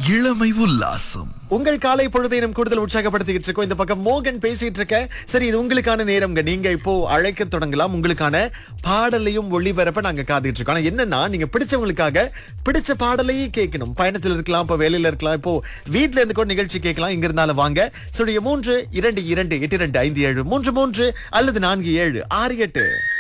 இளமை உல்லாசம். உங்கள் காலை பொழுதையும் கூடுதல் உற்சாகப்படுத்திக்கிட்டு இருக்கோம். இந்த பக்கம் மோகன் பேசிட்டு இருக்க. சரி, இது உங்களுக்கான நேரம்ங்க. நீங்க இப்போ அழைக்க தொடங்கலாம். உங்களுக்கான பாடலையும் ஒளிபரப்ப நாங்க காத்துட்டு இருக்கோம். ஆனா என்னன்னா, நீங்க பிடிச்சவங்களுக்காக பிடிச்ச பாடலையே கேட்கணும். பயணத்துல இருக்கலாம், இப்போ வேலையில இருக்கலாம், இப்போ வீட்ல இருந்து கூட நிகழ்ச்சி கேட்கலாம். இங்க இருந்தாலும் வாங்க. 3 2 2 8 2 5 7 3 3 அல்லது 4 7 6 8.